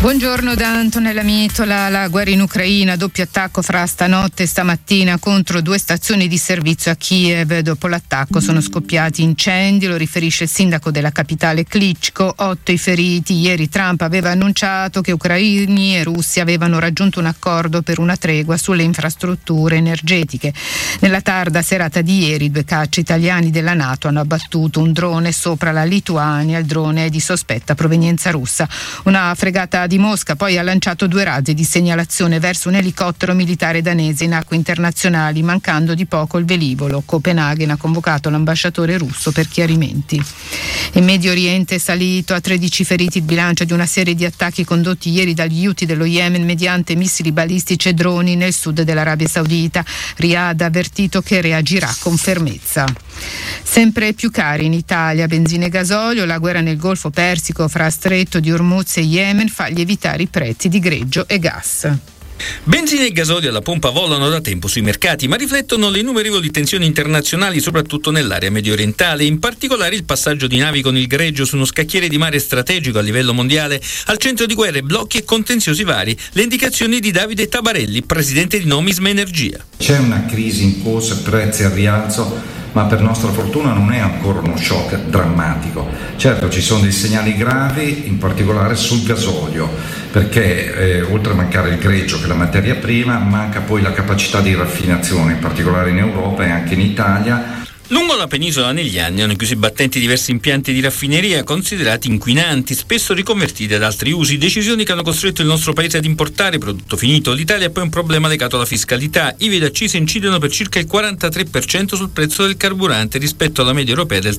Buongiorno da Antonella Mitola. La guerra in Ucraina, doppio attacco fra stanotte e stamattina contro 2 stazioni di servizio a Kiev. Dopo l'attacco sono scoppiati incendi, lo riferisce il sindaco della capitale Klitschko. 8 i feriti. Ieri Trump aveva annunciato che ucraini e russi avevano raggiunto un accordo per una tregua sulle infrastrutture energetiche. Nella tarda serata di ieri 2 caccia italiani della NATO hanno abbattuto un drone sopra la Lituania. Il drone è di sospetta provenienza russa. Una fregata di Mosca poi ha lanciato 2 razzi di segnalazione verso un elicottero militare danese in acque internazionali, mancando di poco il velivolo. Copenaghen ha convocato l'ambasciatore russo per chiarimenti. In Medio Oriente è salito a 13 feriti il bilancio di una serie di attacchi condotti ieri dagli Houthi dello Yemen mediante missili balistici e droni nel sud dell'Arabia Saudita. Riyadh ha avvertito che reagirà con fermezza. Sempre più cari in Italia benzina e gasolio. La guerra nel Golfo Persico fra Stretto di Hormuz e Yemen fa lievitare i prezzi di greggio e gas. Benzina e gasolio alla pompa volano da tempo sui mercati, ma riflettono le innumerevoli tensioni internazionali, soprattutto nell'area mediorientale, in particolare il passaggio di navi con il greggio su uno scacchiere di mare strategico a livello mondiale, al centro di guerre, blocchi e contenziosi vari. Le indicazioni di Davide Tabarelli, presidente di Nomisma Energia. C'è una crisi in corso, prezzi al rialzo, ma per nostra fortuna non è ancora uno shock drammatico. Certo, ci sono dei segnali gravi, in particolare sul gasolio, perché oltre a mancare il greggio, che è la materia prima, manca poi la capacità di raffinazione, in particolare in Europa e anche in Italia. Lungo la penisola negli anni hanno chiuso i battenti diversi impianti di raffineria considerati inquinanti, spesso riconvertiti ad altri usi, decisioni che hanno costretto il nostro paese ad importare prodotto finito. L'Italia ha poi un problema legato alla fiscalità. IVA ed accise incidono per circa il 43% sul prezzo del carburante rispetto alla media europea del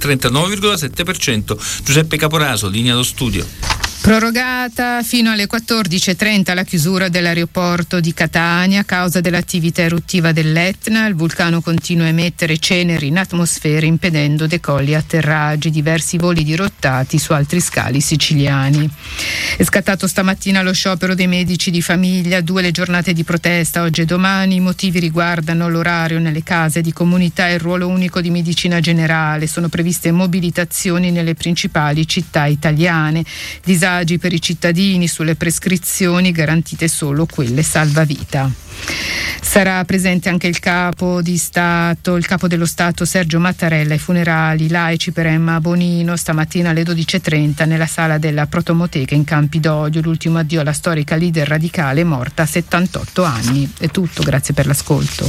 39,7%. Giuseppe Caporaso, linea allo studio. Prorogata fino alle 14.30 la chiusura dell'aeroporto di Catania a causa dell'attività eruttiva dell'Etna. Il vulcano continua a emettere ceneri in atmosfera impedendo decolli e atterraggi. Diversi voli dirottati su altri scali siciliani. È scattato stamattina lo sciopero dei medici di famiglia, 2 le giornate di protesta oggi e domani. I motivi riguardano l'orario nelle case di comunità e il ruolo unico di medicina generale. Sono previste mobilitazioni nelle principali città italiane. Disagi per i cittadini sulle prescrizioni, garantite solo quelle salvavita. Sarà presente anche il capo dello Stato Sergio Mattarella ai funerali laici per Emma Bonino stamattina alle 12.30 nella sala della Protomoteca in Campidoglio. L'ultimo addio alla storica leader radicale morta a 78 anni. È tutto, grazie per l'ascolto.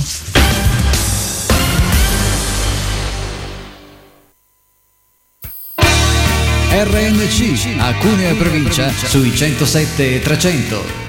RNC a Cuneo e provincia sui 107 e 300.